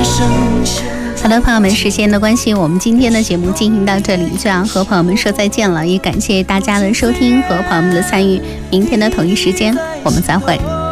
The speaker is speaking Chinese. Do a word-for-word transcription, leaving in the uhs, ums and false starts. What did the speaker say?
好的，朋友们，时间的关系，我们今天的节目进行到这里就要和朋友们说再见了，也感谢大家的收听和朋友们的参与，明天的同一时间我们再会。